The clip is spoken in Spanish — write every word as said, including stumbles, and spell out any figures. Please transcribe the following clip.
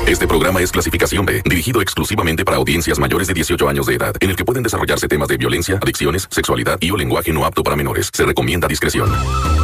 Este programa es clasificación B, dirigido exclusivamente para audiencias mayores de dieciocho años de edad, en el que pueden desarrollarse temas de violencia, adicciones, sexualidad y o lenguaje no apto para menores. Se recomienda discreción.